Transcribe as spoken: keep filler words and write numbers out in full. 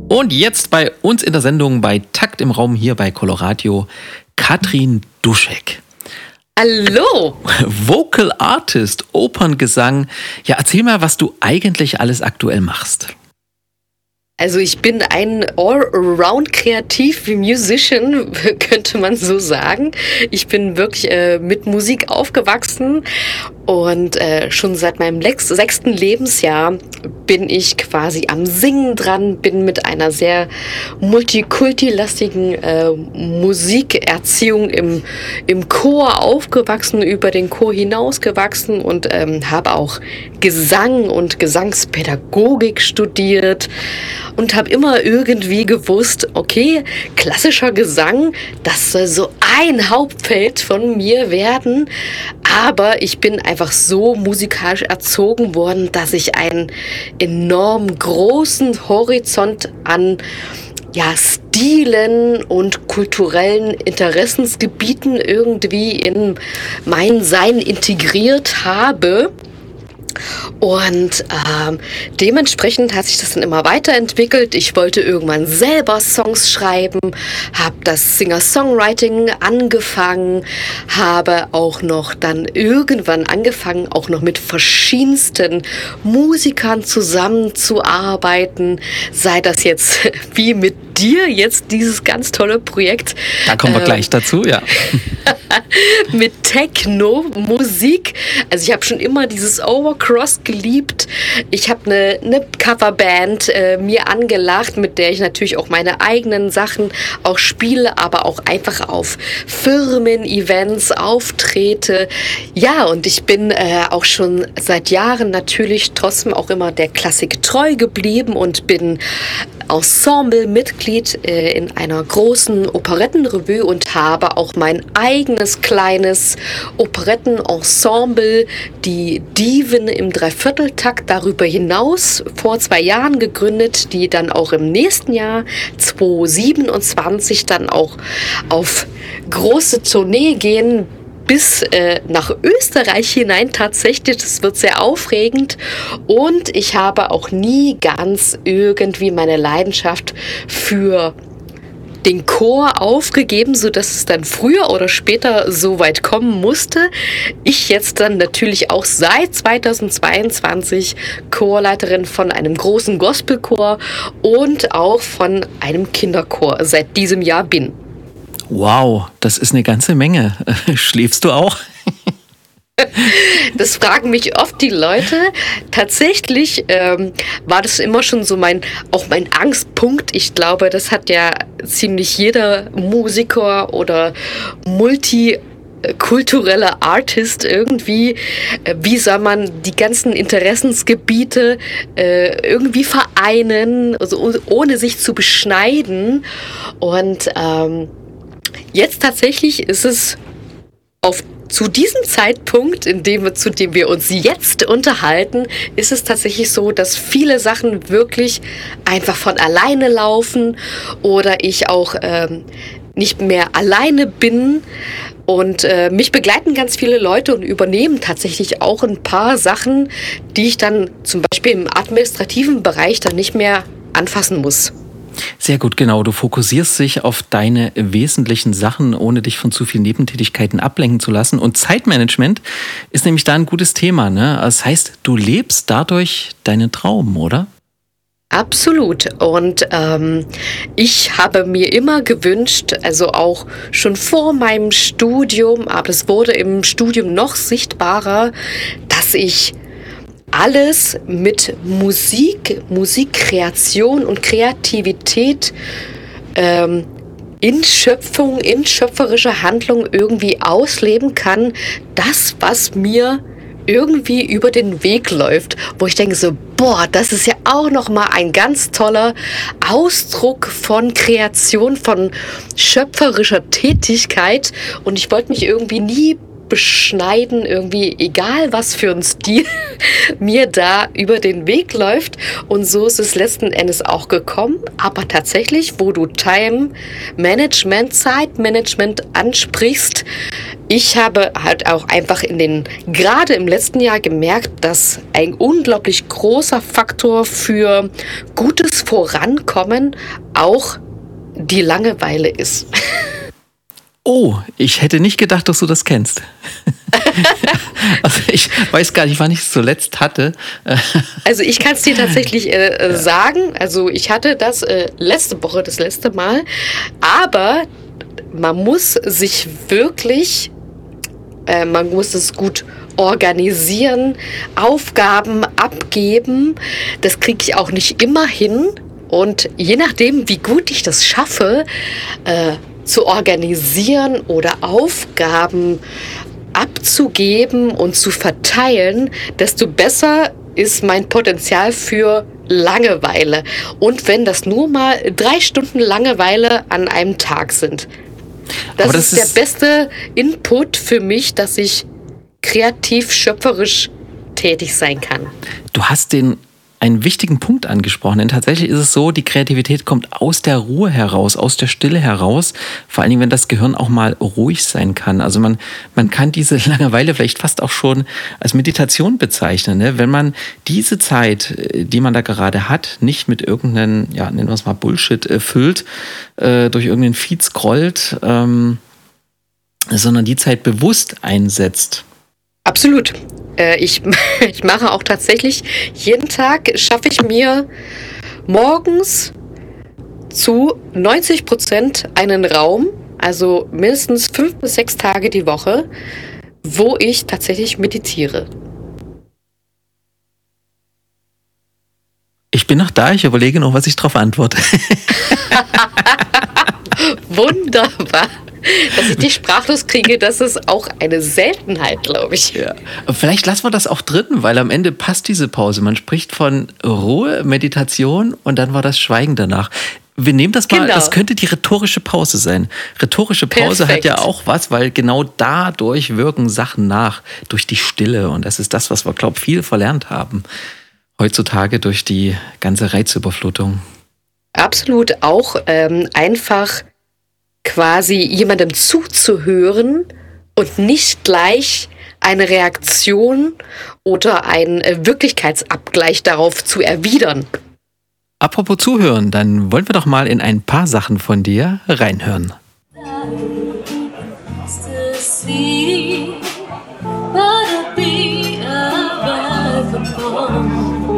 Und jetzt bei uns in der Sendung bei Takt im Raum hier bei Coloradio, Katrin Duschek. Hallo! Vocal Artist, Operngesang. Ja, erzähl mal, was du eigentlich alles aktuell machst. Also ich bin ein Allround kreativ wie Musician, könnte man so sagen. Ich bin wirklich äh, mit Musik aufgewachsen und äh, schon seit meinem lex- sechsten Lebensjahr bin ich quasi am Singen dran, bin mit einer sehr multikulti-lastigen äh, Musikerziehung im, im Chor aufgewachsen, über den Chor hinausgewachsen und ähm, habe auch Gesang und Gesangspädagogik studiert. Und habe immer irgendwie gewusst, okay, klassischer Gesang, das soll so ein Hauptfeld von mir werden. Aber ich bin einfach so musikalisch erzogen worden, dass ich einen enorm großen Horizont an ja, Stilen und kulturellen Interessensgebieten irgendwie in mein Sein integriert habe. Und ähm, dementsprechend hat sich das dann immer weiterentwickelt. Ich wollte irgendwann selber Songs schreiben, habe das Singer-Songwriting angefangen, habe auch noch dann irgendwann angefangen, auch noch mit verschiedensten Musikern zusammenzuarbeiten, sei das jetzt wie mit dir jetzt dieses ganz tolle Projekt. Da kommen wir ähm, gleich dazu, ja. mit Techno-Musik. Also ich habe schon immer dieses Overcross geliebt. Ich habe eine, eine Coverband äh, mir angelacht, mit der ich natürlich auch meine eigenen Sachen auch spiele, aber auch einfach auf Firmen-Events auftrete. Ja, und ich bin äh, auch schon seit Jahren natürlich trotzdem auch immer der Klassik treu geblieben und bin Ensemble-Mitglied äh, in einer großen Operettenrevue und habe auch mein eigenes kleines Operettenensemble, die Diven im Dreivierteltakt, darüber hinaus vor zwei Jahren gegründet, die dann auch im nächsten Jahr zweitausendsiebenundzwanzig dann auch auf große Tournee gehen, bis äh, nach Österreich hinein tatsächlich. Das wird sehr aufregend und ich habe auch nie ganz irgendwie meine Leidenschaft für den Chor aufgegeben, sodass es dann früher oder später so weit kommen musste. Ich jetzt dann natürlich auch seit zweitausendzweiundzwanzig Chorleiterin von einem großen Gospelchor und auch von einem Kinderchor seit diesem Jahr bin. Wow, das ist eine ganze Menge. Schläfst du auch? Das fragen mich oft die Leute. Tatsächlich ähm, war das immer schon so mein, auch mein Angstpunkt. Ich glaube, das hat ja ziemlich jeder Musiker oder multikultureller Artist irgendwie. Wie soll man die ganzen Interessensgebiete äh, irgendwie vereinen, also ohne sich zu beschneiden? Und ähm, jetzt tatsächlich ist es auf zu diesem Zeitpunkt, in dem wir, zu dem wir uns jetzt unterhalten, ist es tatsächlich so, dass viele Sachen wirklich einfach von alleine laufen oder ich auch ähm, nicht mehr alleine bin. Und äh, mich begleiten ganz viele Leute und übernehmen tatsächlich auch ein paar Sachen, die ich dann zum Beispiel im administrativen Bereich dann nicht mehr anfassen muss. Sehr gut, genau. Du fokussierst dich auf deine wesentlichen Sachen, ohne dich von zu vielen Nebentätigkeiten ablenken zu lassen. Und Zeitmanagement ist nämlich da ein gutes Thema, ne? Das heißt, du lebst dadurch deinen Traum, oder? Absolut. Und ähm, ich habe mir immer gewünscht, also auch schon vor meinem Studium, aber es wurde im Studium noch sichtbarer, dass ich alles mit Musik, Musikkreation und Kreativität ähm, in Schöpfung, in schöpferischer Handlung irgendwie ausleben kann. Das, was mir irgendwie über den Weg läuft, wo ich denke so, boah, das ist ja auch nochmal ein ganz toller Ausdruck von Kreation, von schöpferischer Tätigkeit. Und ich wollte mich irgendwie nie beschneiden, irgendwie egal was für ein Stil mir da über den Weg läuft. Und so ist es letzten Endes auch gekommen. Aber tatsächlich, wo du Time Management, Zeitmanagement ansprichst, ich habe halt auch einfach in den, gerade im letzten Jahr gemerkt, dass ein unglaublich großer Faktor für gutes Vorankommen auch die Langeweile ist. Oh, ich hätte nicht gedacht, dass du das kennst. Also ich weiß gar nicht, wann ich es zuletzt hatte. Also ich kann es dir tatsächlich äh, sagen. Also ich hatte das äh, letzte Woche, das letzte Mal. Aber man muss sich wirklich, äh, man muss es gut organisieren, Aufgaben abgeben. Das kriege ich auch nicht immer hin. Und je nachdem, wie gut ich das schaffe, äh, zu organisieren oder Aufgaben abzugeben und zu verteilen, desto besser ist mein Potenzial für Langeweile. Und wenn das nur mal drei Stunden Langeweile an einem Tag sind. Das, das ist, ist der beste Input für mich, dass ich kreativ, schöpferisch tätig sein kann. Du hast den einen wichtigen Punkt angesprochen, denn tatsächlich ist es so, die Kreativität kommt aus der Ruhe heraus, aus der Stille heraus, vor allen Dingen, wenn das Gehirn auch mal ruhig sein kann. Also man, man kann diese Langeweile vielleicht fast auch schon als Meditation bezeichnen, ne? Wenn man diese Zeit, die man da gerade hat, nicht mit irgendeinem, ja, nennen wir es mal Bullshit, äh, füllt, äh, durch irgendeinen Feed scrollt, ähm, sondern die Zeit bewusst einsetzt. Absolut. Ich, ich mache auch tatsächlich, jeden Tag schaffe ich mir morgens zu neunzig Prozent einen Raum, also mindestens fünf bis sechs Tage die Woche, wo ich tatsächlich meditiere. Ich bin noch da, ich überlege noch, was ich darauf antworte. Wunderbar. Dass ich dich sprachlos kriege, das ist auch eine Seltenheit, glaube ich. Ja. Vielleicht lassen wir das auch drin, weil am Ende passt diese Pause. Man spricht von Ruhe, Meditation und dann war das Schweigen danach. Wir nehmen das mal, genau. Das könnte die rhetorische Pause sein. Rhetorische Pause Perfekt. Hat ja auch was, weil genau dadurch wirken Sachen nach, durch die Stille. Und das ist das, was wir, glaube ich, viel verlernt haben heutzutage durch die ganze Reizüberflutung. Absolut, auch ähm, einfach quasi jemandem zuzuhören und nicht gleich eine Reaktion oder einen Wirklichkeitsabgleich darauf zu erwidern. Apropos zuhören, dann wollen wir doch mal in ein paar Sachen von dir reinhören.